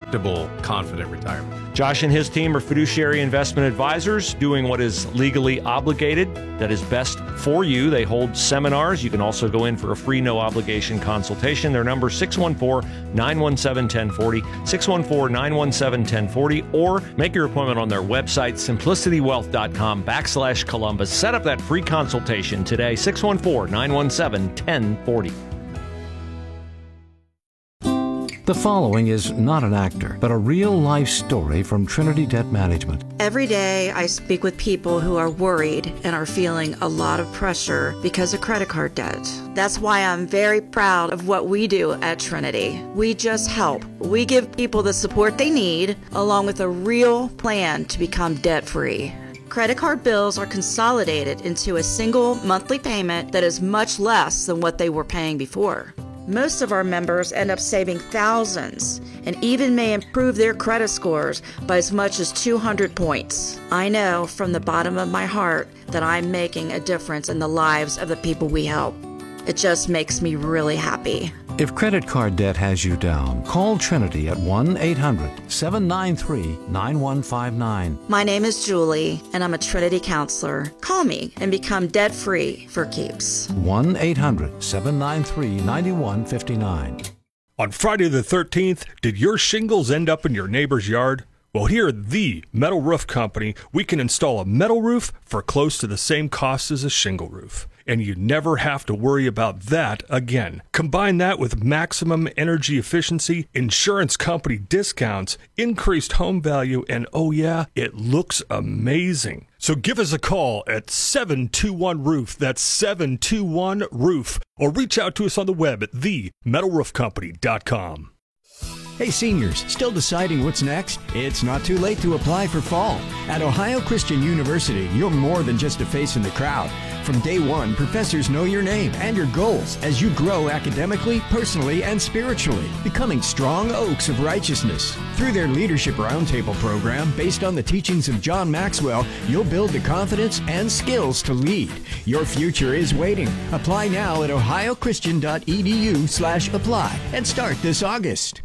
predictable, confident retirement. Josh and his team are fiduciary investment advisors doing what is legally obligated, that is best for you. They hold seminars. You can also go in for a free, no-obligation consultation. Their number is 614-917-1040, 614-917-1040, or make your appointment on their website, simplicitywealth.com/Columbus. Set up that free consultation today, 614-917-1040. The following is not an actor, but a real-life story from Trinity Debt Management. Every day I speak with people who are worried and are feeling a lot of pressure because of credit card debt. That's why I'm very proud of what we do at Trinity. We just help. We give people the support they need, along with a real plan to become debt-free. Credit card bills are consolidated into a single monthly payment that is much less than what they were paying before. Most of our members end up saving thousands and even may improve their credit scores by as much as 200 points. I know from the bottom of my heart that I'm making a difference in the lives of the people we help. It just makes me really happy. If credit card debt has you down, call Trinity at 1-800-793-9159. My name is Julie, and I'm a Trinity counselor. Call me and become debt-free for keeps. 1-800-793-9159. On Friday the 13th, did your shingles end up in your neighbor's yard? Well, here at the Metal Roof Company, we can install a metal roof for close to the same cost as a shingle roof. And you never have to worry about that again. Combine that with maximum energy efficiency, insurance company discounts, increased home value, and oh yeah, it looks amazing. So give us a call at 721-ROOF. That's 721-ROOF. Or reach out to us on the web at themetalroofcompany.com. Hey seniors, still deciding what's next? It's not too late to apply for fall. At Ohio Christian University, you're more than just a face in the crowd. From day one, professors know your name and your goals as you grow academically, personally, and spiritually, becoming strong oaks of righteousness. Through their Leadership Roundtable program, based on the teachings of John Maxwell, you'll build the confidence and skills to lead. Your future is waiting. Apply now at ohiochristian.edu/apply and start this August.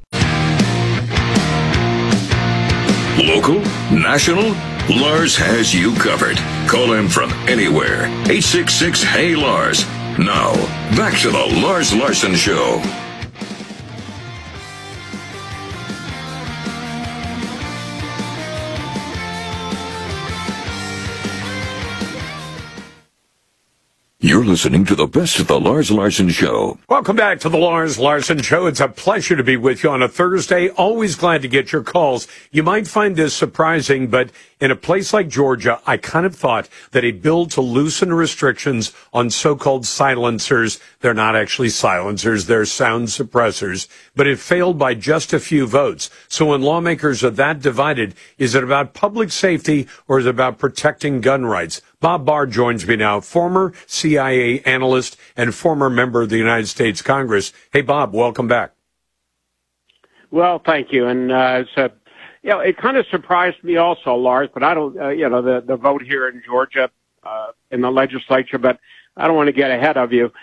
Local, national, Lars has you covered. Call him from anywhere. 866-HEY-LARS. Now, back to the Lars Larson Show. You're listening to the best of the Lars Larson Show. Welcome back to the Lars Larson Show. It's a pleasure to be with you on a Thursday. Always glad to get your calls. You might find this surprising, but in a place like Georgia, I kind of thought that a bill to loosen restrictions on so-called silencers, they're not actually silencers, they're sound suppressors, but it failed by just a few votes. So when lawmakers are that divided, is it about public safety or is it about protecting gun rights? Bob Barr joins me now, former CIA analyst and former member of the United States Congress. Hey, Bob, welcome back. Well, thank you. And it kind of surprised me also, Lars, but I don't, the vote here in Georgia in the legislature, but I don't want to get ahead of you.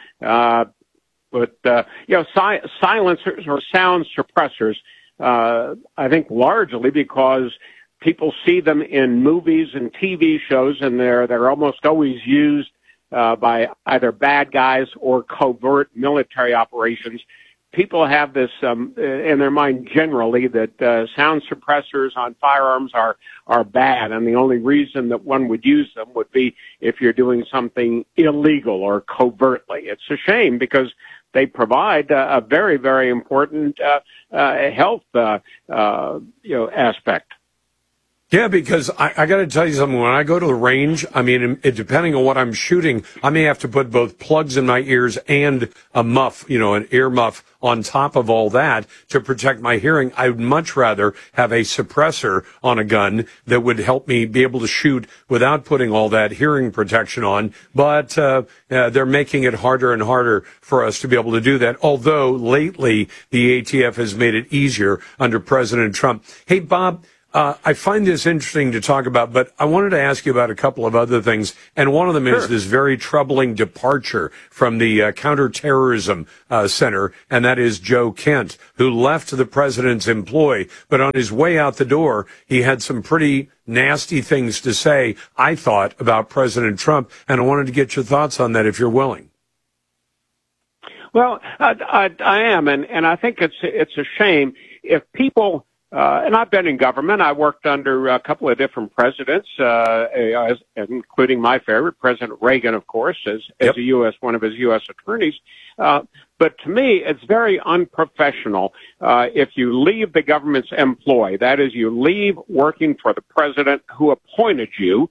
Silencers or sound suppressors, I think largely because people see them in movies and TV shows, and they're almost always used by either bad guys or covert military operations. People have this in their mind generally that sound suppressors on firearms are bad, and the only reason that one would use them would be if you're doing something illegal or covertly. It's a shame because they provide a very, very important health aspect. Yeah, because I got to tell you something. When I go to the range, I mean, depending on what I'm shooting, I may have to put both plugs in my ears and a muff, an ear muff on top of all that to protect my hearing. I would much rather have a suppressor on a gun that would help me be able to shoot without putting all that hearing protection on. But they're making it harder and harder for us to be able to do that. Although lately the ATF has made it easier under President Trump. Hey, Bob. I find this interesting to talk about, but I wanted to ask you about a couple of other things. And one of them is this very troubling departure from the counterterrorism center, and that is Joe Kent, who left the president's employ. But on his way out the door, he had some pretty nasty things to say, I thought, about President Trump. And I wanted to get your thoughts on that, if you're willing. Well, I am, and I think it's a shame if people. And I've been in government. I worked under a couple of different presidents, including my favorite, President Reagan, of course, as one of his U.S. attorneys. But to me, it's very unprofessional if you leave the government's employ. That is, you leave working for the president who appointed you.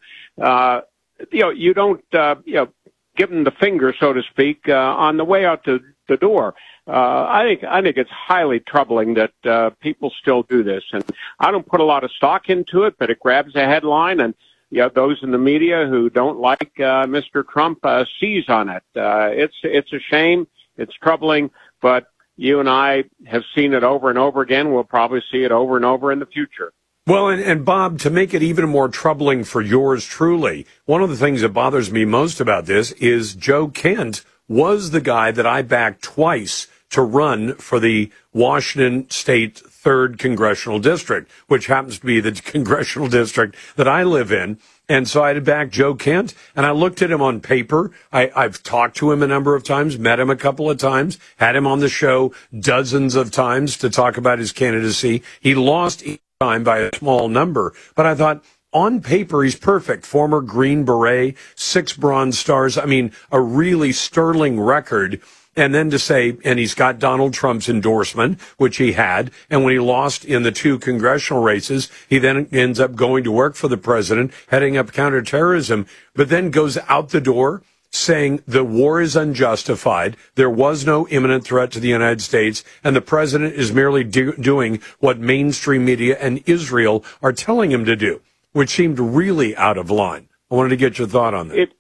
You don't, give them the finger, so to speak, on the way out the door. I think it's highly troubling that people still do this, and I don't put a lot of stock into it, but it grabs a headline, and those in the media who don't like Mr. Trump seize on it. It's a shame. It's troubling, but you and I have seen it over and over again. We'll probably see it over and over in the future. Well, and Bob, to make it even more troubling for yours truly, one of the things that bothers me most about this is Joe Kent was the guy that I backed twice to run for the Washington State 3rd Congressional District, which happens to be the congressional district that I live in. And so I had to back Joe Kent, and I looked at him on paper. I've talked to him a number of times, met him a couple of times, had him on the show dozens of times to talk about his candidacy. He lost each time by a small number, but I thought, on paper, he's perfect. Former Green Beret, 6 Bronze Stars. I mean, a really sterling record. And then to say, and he's got Donald Trump's endorsement, which he had. And when he lost in the 2 congressional races, he then ends up going to work for the president, heading up counterterrorism, but then goes out the door saying the war is unjustified. There was no imminent threat to the United States, and the president is merely doing what mainstream media and Israel are telling him to do, which seemed really out of line. I wanted to get your thought on that.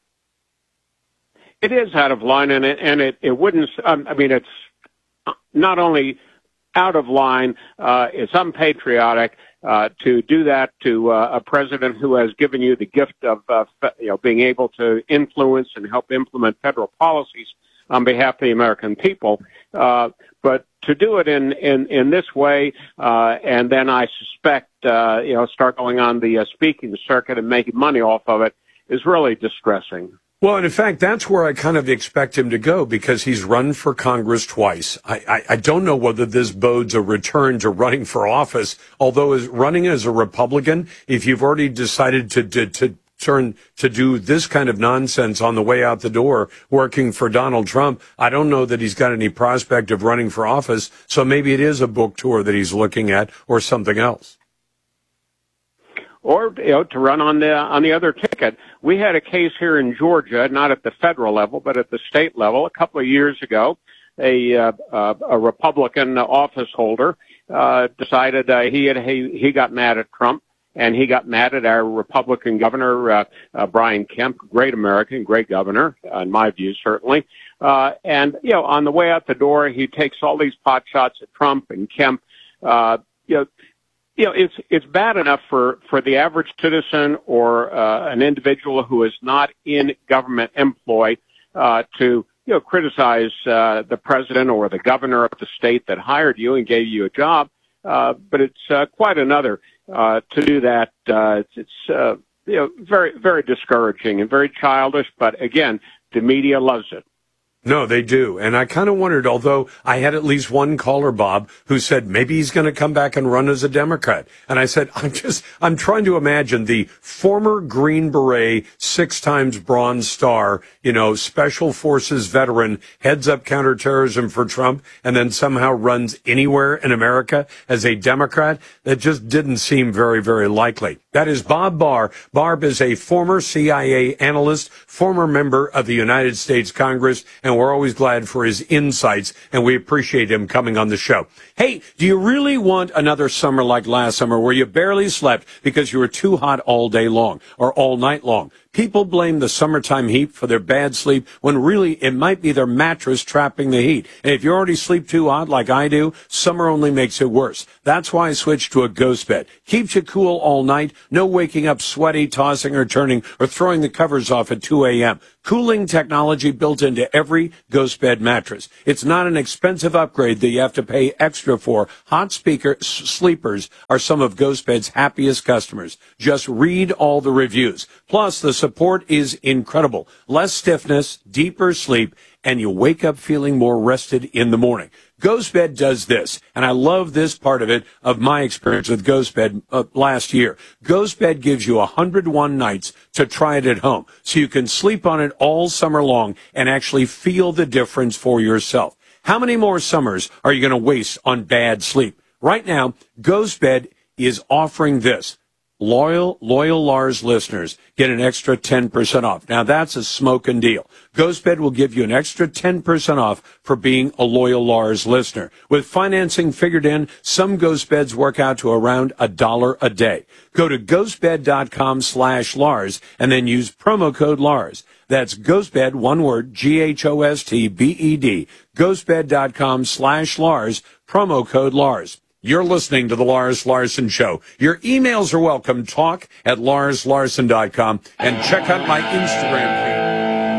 It is out of line, and it wouldn't. It's not only out of line. It's unpatriotic to do that to a president who has given you the gift of being able to influence and help implement federal policies on behalf of the American people. But to do it in this way, and then I suspect start going on the speaking circuit and making money off of it is really distressing. Well, and in fact, that's where I kind of expect him to go, because he's run for Congress twice. I don't know whether this bodes a return to running for office, although as running as a Republican, if you've already decided to turn to do this kind of nonsense on the way out the door, working for Donald Trump, I don't know that he's got any prospect of running for office. So maybe it is a book tour that he's looking at, or something else. Or to run on the other ticket. We had a case here in Georgia, not at the federal level, but at the state level, a couple of years ago. A Republican office holder decided he got mad at Trump, and he got mad at our Republican governor, Brian Kemp, great American, great governor, in my view, certainly. And on the way out the door, he takes all these pot shots at Trump and Kemp. It's bad enough for the average citizen or an individual who is not in government employ to criticize the president or the governor of the state that hired you and gave you a job. But it's quite another to do that. It's very, very discouraging and very childish. But again, the media loves it. No, they do. And I kind of wondered, although I had at least one caller, Bob, who said maybe he's going to come back and run as a Democrat. And I said, I'm trying to imagine the former Green Beret, 6 times Bronze Star, Special Forces veteran, heads up counterterrorism for Trump, and then somehow runs anywhere in America as a Democrat. That just didn't seem very, very likely. That is Bob Barr. Barb is a former CIA analyst, former member of the United States Congress, and we're always glad for his insights, and we appreciate him coming on the show. Hey, do you really want another summer like last summer where you barely slept because you were too hot all day long or all night long? People blame the summertime heat for their bad sleep when really it might be their mattress trapping the heat. And if you already sleep too hot like I do, summer only makes it worse. That's why I switched to a Ghost Bed. Keeps you cool all night. No waking up sweaty, tossing or turning, or throwing the covers off at 2 a.m. Cooling technology built into every Ghost Bed mattress. It's not an expensive upgrade that you have to pay extra for. Hot sleepers are some of Ghost Bed's happiest customers. Just read all the reviews. Plus, the support is incredible. Less stiffness, deeper sleep, and you wake up feeling more rested in the morning. Ghost Bed does this, and I love this part of it, of my experience with Ghost Bed last year. Ghost Bed gives you 101 nights to try it at home, so you can sleep on it all summer long and actually feel the difference for yourself. How many more summers are you going to waste on bad sleep? Right now, Ghost Bed is offering this. Loyal Lars listeners get an extra 10% off. Now, that's a smoking deal. Ghost Bed will give you an extra 10% off for being a Loyal Lars listener. With financing figured in, some Ghost Beds work out to around $1 a day. Go to ghostbed.com/Lars and then use promo code Lars. That's Ghostbed, one word, GHOSTBED, ghostbed.com/Lars, promo code Lars. You're listening to The Lars Larson Show. Your emails are welcome. Talk@LarsLarson.com. And check out my Instagram